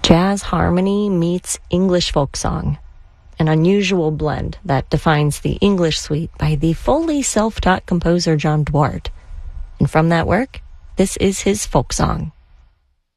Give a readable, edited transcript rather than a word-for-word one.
Jazz harmony meets English folk song, an unusual blend that defines the English suite by the fully self-taught composer John Dwart. And from that work, this is his folk song.